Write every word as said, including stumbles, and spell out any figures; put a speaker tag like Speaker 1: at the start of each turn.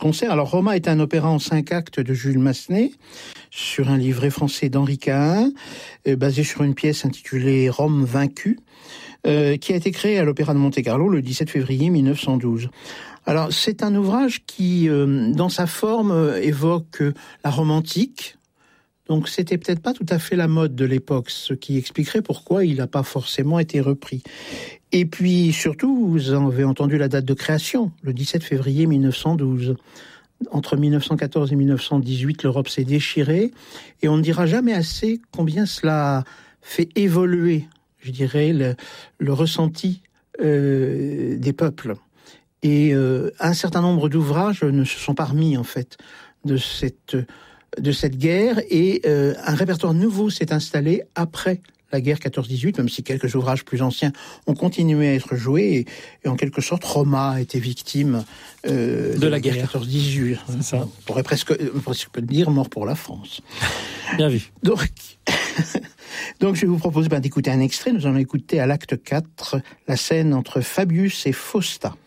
Speaker 1: concert. Alors Roma est un opéra en cinq actes de Jules Massenet, sur un livret français d'Henri Cahin, euh, basé sur une pièce intitulée Rome vaincue, euh, qui a été créée à l'Opéra de Monte-Carlo le dix-sept février mille neuf cent douze. Alors c'est un ouvrage qui, euh, dans sa forme, euh, évoque euh, la Rome antique. Donc c'était peut-être pas tout à fait la mode de l'époque, ce qui expliquerait pourquoi il n'a pas forcément été repris. Et puis surtout, vous avez entendu la date de création, le dix-sept février mille neuf cent douze. Entre mille neuf cent quatorze et mille neuf cent dix-huit, l'Europe s'est déchirée, et on ne dira jamais assez combien cela fait évoluer, je dirais, le, le ressenti euh, des peuples. Et euh, un certain nombre d'ouvrages ne se sont pas remis, en fait, de cette, de cette guerre, et euh, un répertoire nouveau s'est installé après la guerre quatorze dix-huit, même si quelques ouvrages plus anciens ont continué à être joués, et, et en quelque sorte, Roma a été victime euh, de, de la guerre quatorze dix-huit.
Speaker 2: C'est ça.
Speaker 1: On pourrait presque, presque dire mort pour la France.
Speaker 2: Bien vu.
Speaker 1: Donc, donc je vais vous proposer ben, d'écouter un extrait. Nous allons écouter à l'acte quatre la scène entre Fabius et Fausta.